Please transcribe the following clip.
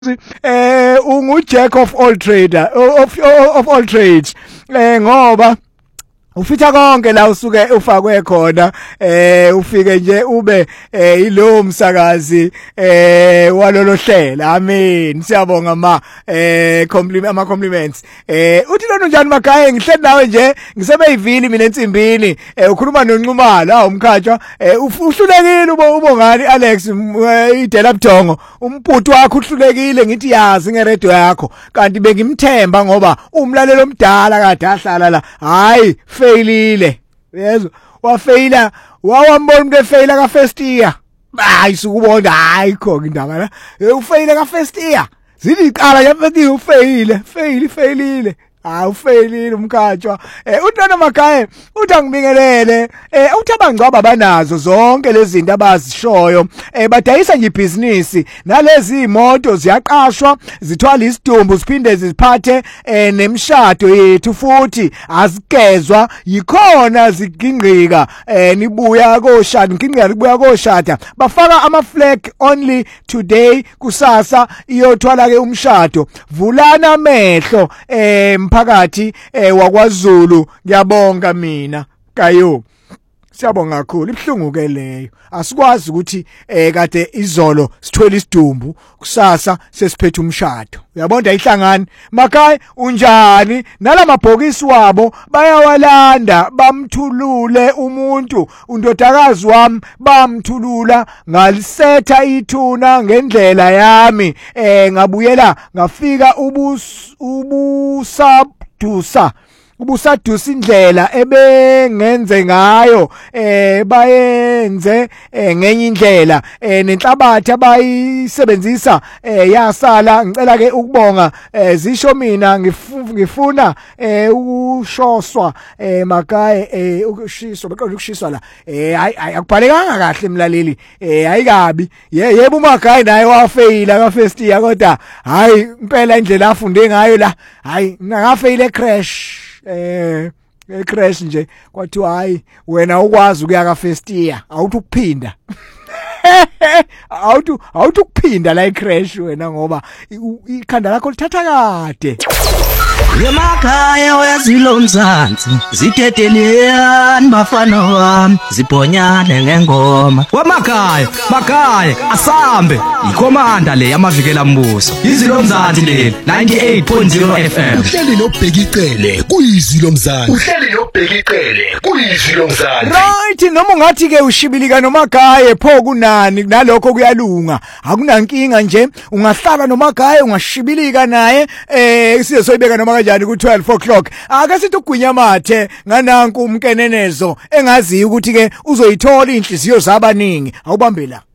ungu jack of all of all trades ngoba ufitha konke la usuke ufakwe khona ufike nje ube ilo msakazi walolo hlela amen siyabonga ama compliments uthi lona njani Magaye ngihleli nawe nje ngisebe ivili mina ensimbini ukhuluma noNxumalo umkhatshwa uhlulekile ubongani Alex idela Buthongo umputhu wakho uhlulekile ngithi yazi ngeredio yakho kanti bengimthemba ngoba umlalelo omdala kade ahlala la hayi failile yezo wafeyila wawambona umuntu efeyila ka first year hayi sukubona hayi khona indaba la ufeyila ka first year zithi iqala yathi ufeyilile ufeyilile umkhatshwa uNtwana Magaye uthi angibingelele uthi abangcwaba banazo zonke lezi zinto abazishoyo badayisa nje ibhizinisi nalezi imoto ziyaqashwa zithwala isidumbu siphinde ziphathe nemshado yethu futhi azigezwa yikhona zigingqika nibuya koshada ngingqika libuya koshada bafaka ama flag only today kusasa iyothwala ke umshado vulana amehlo mphakathi wakwaZulu ngiyabonga mina kayo siyabonga kakhulu ibhlungu ke leyo asikwazi ukuthi kade izolo sithwele isidumbu kusasa sesiphethe umshado uyabona ihlangani Magaye unjani nalamabhokisi wabo bayawalanda bamthulule umuntu undodakazi wami bamthulula ngalisetha ithuna ngendlela yami ngabuyela ngafika ubusadusa indlela ebengenze ngayo bayenze ngenye indlela nenhlabathi abayisebenzisa yasala ngicela ke ukubonga zisho mina ngifuna ukushoswa Magaye ukushiswa beqonda ukushiswa la hayi akubhalekanga kahle emlaleli ayikabi yebo uMagaye naye wafeyila ka first year kodwa hayi impela indlela afunde ngayo la hayi ngafeyile crash crash nje kwathi hayi wena ukwazi ukuya ka first year awuthi ukuphinda awuthi ukuphinda la crash wena ngoba ikhanda lakho lithatha kade Emakhaya wezilo mzansi ziteteliyani bafana wami zibhonyane ngengoma Magaye asambe ikhomanda le yamavikela mbuso izilo mzansi le 98.0 FM uhleli nobhekicele kuyizilo mzansi right noma ungathi ke ushibilika noMagaye pho kunani nalokho kuyalunga akunankinga nje ungahlala noMagaye ungashibilika naye size soyibeka noma kanjani ku 12 o'clock ake sithi ugwinya mathe ngananku umkenenezo engaziyo ukuthi ke uzoyithola inhliziyo zabaningi awubambe la